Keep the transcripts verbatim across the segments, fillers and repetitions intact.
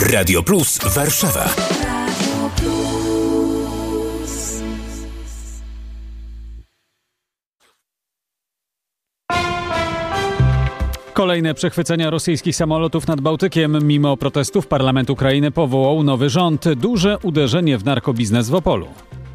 Radio Plus Warszawa. Kolejne przechwycenia rosyjskich samolotów nad Bałtykiem. Mimo protestów parlament Ukrainy powołał nowy rząd. Duże uderzenie w narkobiznes w Opolu.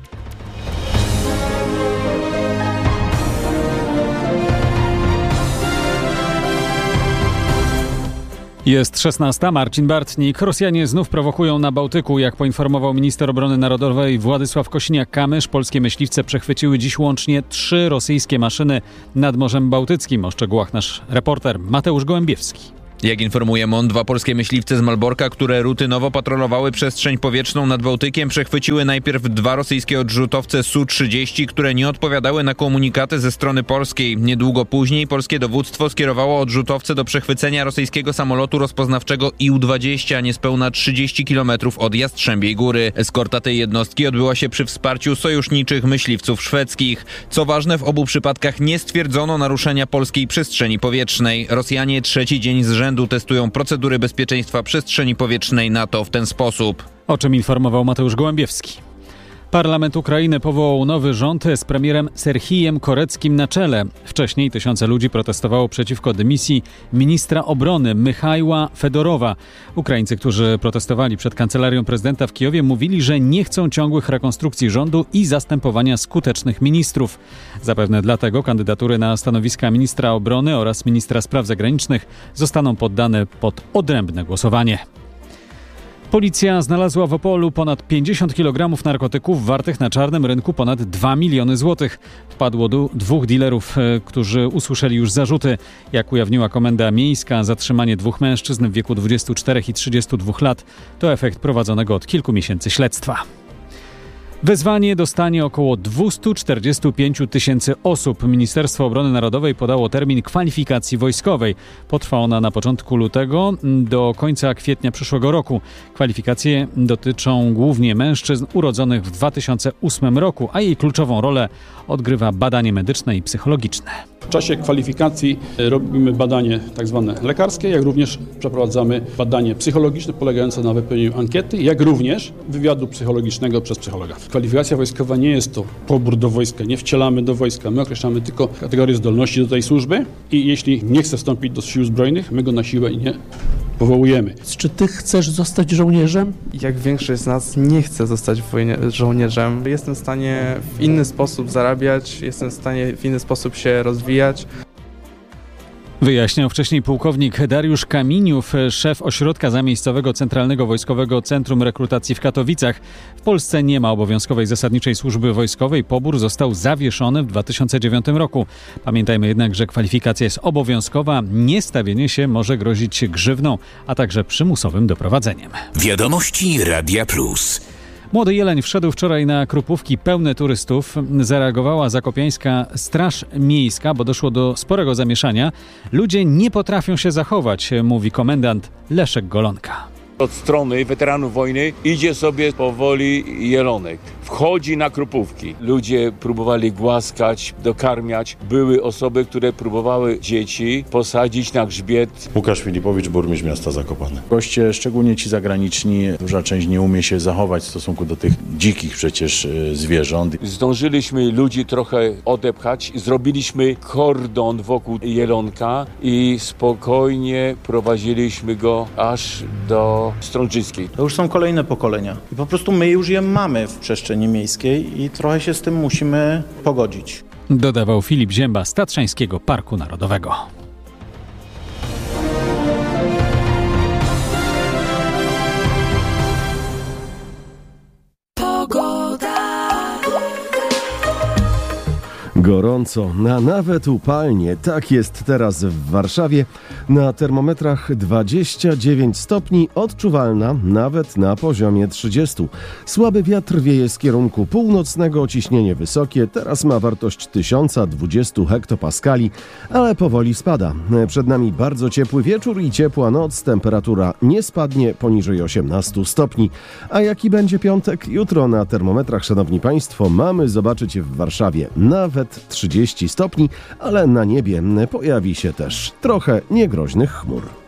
Jest szesnasta. Marcin Bartnik. Rosjanie znów prowokują na Bałtyku. Jak poinformował minister obrony narodowej Władysław Kosiniak-Kamysz, polskie myśliwce przechwyciły dziś łącznie trzy rosyjskie maszyny nad Morzem Bałtyckim. O szczegółach nasz reporter Mateusz Gołębiewski. Jak informuje M O N, dwa polskie myśliwce z Malborka, które rutynowo patrolowały przestrzeń powietrzną nad Bałtykiem, przechwyciły najpierw dwa rosyjskie odrzutowce S U trzydzieści, które nie odpowiadały na komunikaty ze strony polskiej. Niedługo później polskie dowództwo skierowało odrzutowce do przechwycenia rosyjskiego samolotu rozpoznawczego I U dwadzieścia niespełna trzydzieści kilometrów od Jastrzębiej Góry. Eskorta tej jednostki odbyła się przy wsparciu sojuszniczych myśliwców szwedzkich. Co ważne, w obu przypadkach nie stwierdzono naruszenia polskiej przestrzeni powietrznej. Rosjanie trzeci dzień z rzędu testują procedury bezpieczeństwa przestrzeni powietrznej NATO w ten sposób. O czym informował Mateusz Gołębiewski. Parlament Ukrainy powołał nowy rząd z premierem Serhijem Koreckim na czele. Wcześniej tysiące ludzi protestowało przeciwko dymisji ministra obrony Michajła Fedorowa. Ukraińcy, którzy protestowali przed kancelarią prezydenta w Kijowie, mówili, że nie chcą ciągłych rekonstrukcji rządu i zastępowania skutecznych ministrów. Zapewne dlatego kandydatury na stanowiska ministra obrony oraz ministra spraw zagranicznych zostaną poddane pod odrębne głosowanie. Policja znalazła w Opolu ponad pięćdziesiąt kilogramów narkotyków wartych na czarnym rynku ponad dwa miliony złotych. Wpadło do dwóch dealerów, którzy usłyszeli już zarzuty. Jak ujawniła Komenda Miejska, zatrzymanie dwóch mężczyzn w wieku dwudziestu czterech i trzydziestu dwóch lat to efekt prowadzonego od kilku miesięcy śledztwa. Wezwanie dostanie około dwieście czterdzieści pięć tysięcy osób. Ministerstwo Obrony Narodowej podało termin kwalifikacji wojskowej. Potrwa ona na początku lutego do końca kwietnia przyszłego roku. Kwalifikacje dotyczą głównie mężczyzn urodzonych w dwa tysiące ósmym roku, a jej kluczową rolę odgrywa badanie medyczne i psychologiczne. W czasie kwalifikacji robimy badanie tak zwane lekarskie, jak również przeprowadzamy badanie psychologiczne polegające na wypełnieniu ankiety, jak również wywiadu psychologicznego przez psychologa. Kwalifikacja wojskowa nie jest to pobór do wojska, nie wcielamy do wojska, my określamy tylko kategorię zdolności do tej służby i jeśli nie chce wstąpić do sił zbrojnych, my go na siłę nie powołujemy. Czy ty chcesz zostać żołnierzem? Jak większość z nas nie chce zostać wojnie- żołnierzem, jestem w stanie w inny sposób zarabiać, jestem w stanie w inny sposób się rozwijać. Wyjaśniał wcześniej pułkownik Dariusz Kaminiów, szef ośrodka zamiejscowego Centralnego Wojskowego Centrum Rekrutacji w Katowicach. W Polsce nie ma obowiązkowej zasadniczej służby wojskowej. Pobór został zawieszony w dwa tysiące dziewiątym roku. Pamiętajmy jednak, że kwalifikacja jest obowiązkowa. Niestawienie się może grozić grzywną, a także przymusowym doprowadzeniem. Wiadomości Radia Plus. Młody jeleń wszedł wczoraj na Krupówki pełne turystów. Zareagowała zakopiańska Straż Miejska, bo doszło do sporego zamieszania. Ludzie nie potrafią się zachować, mówi komendant Leszek Golonka. Od strony weteranów wojny idzie sobie powoli jelonek. Wchodzi na Krupówki. Ludzie próbowali głaskać, dokarmiać. Były osoby, które próbowały dzieci posadzić na grzbiet. Łukasz Filipowicz, burmistrz miasta Zakopane. Goście, szczególnie ci zagraniczni, duża część nie umie się zachować w stosunku do tych dzikich przecież zwierząt. Zdążyliśmy ludzi trochę odepchać. Zrobiliśmy kordon wokół jelonka i spokojnie prowadziliśmy go aż do Strączyckiej. To już są kolejne pokolenia i po prostu my już je mamy w przestrzeni miejskiej i trochę się z tym musimy pogodzić. Dodawał Filip Zięba z Tatrzańskiego Parku Narodowego. Gorąco, a nawet upalnie. Tak jest teraz w Warszawie. Na termometrach dwadzieścia dziewięć stopni, odczuwalna nawet na poziomie trzydziestu. Słaby wiatr wieje z kierunku północnego, ciśnienie wysokie. Teraz ma wartość tysiąc dwadzieścia hektopaskali, ale powoli spada. Przed nami bardzo ciepły wieczór i ciepła noc. Temperatura nie spadnie poniżej osiemnastu stopni. A jaki będzie piątek? Jutro na termometrach, szanowni państwo, mamy zobaczyć w Warszawie nawet trzydzieści stopni, ale na niebie pojawi się też trochę niegroźnych chmur.